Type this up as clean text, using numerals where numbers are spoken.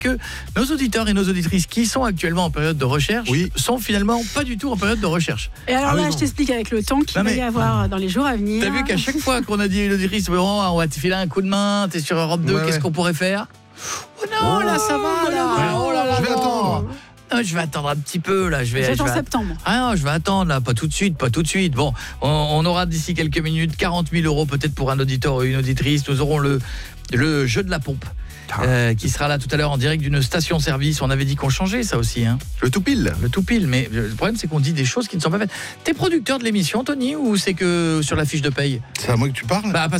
que nos auditeurs et nos auditrices qui sont actuellement en période de recherche sont finalement pas du tout en période de recherche. Et alors là, je t'explique avec le temps qu'il va y avoir dans les jours à venir. T'as vu qu'à chaque fois qu'on a dit à une auditrice, on va te filer un coup de main, t'es sur Europe 2, qu'est-ce qu'on pourrait faire ? Oh non, là ça va, là. Oh là là, je vais attendre. Non, je vais attendre un petit peu là. C'est en septembre. Ah non, je vais attendre là, pas tout de suite. Bon, on aura d'ici quelques minutes 40 000 € peut-être pour un auditeur ou une auditrice. Nous aurons le jeu de la pompe. Qui sera là tout à l'heure en direct d'une station-service. On avait dit qu'on changeait ça aussi. Hein. Le tout pile, mais le problème c'est qu'on dit des choses qui ne sont pas faites. T'es producteur de l'émission, Tony, ou c'est que sur la fiche de paye ? C'est à moi que tu parles ? Parce